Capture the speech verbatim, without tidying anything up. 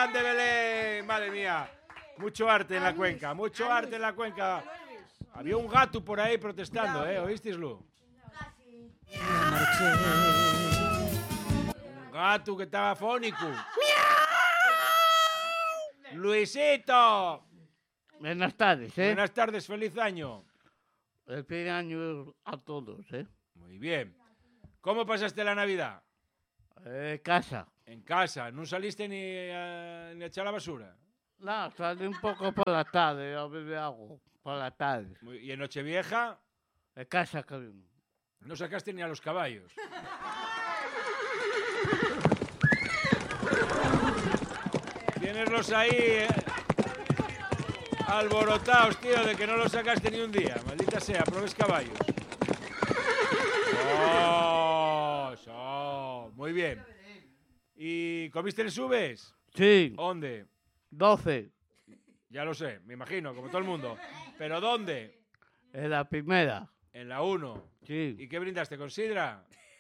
grande, Belén! Madre mía. Mucho arte en la cuenca, mucho arte en la cuenca. Había un gato por ahí protestando, ¿eh? ¿Oísteislo? Un gato que estaba fónico. ¡Luisito! Buenas tardes, ¿eh? Buenas tardes, feliz año. El feliz año a todos, ¿eh? Muy bien. ¿Cómo pasaste la Navidad? Eh, casa. En casa, ¿no saliste ni a, ni a echar la basura? No, salí un poco por la tarde a beber agua. Por la tarde. Muy- ¿Y en Nochevieja? En casa, cariño. No sacaste ni a los caballos. Tieneslos ahí eh, alborotados, tío, de que no los sacaste ni un día. Maldita sea, probes caballos. Oh, so, muy bien. ¿Y comiste el subes? Sí. ¿Dónde? doce. Ya lo sé, me imagino, como todo el mundo. ¿Pero dónde? En la primera. En la uno. Sí. ¿Y qué brindaste con sidra?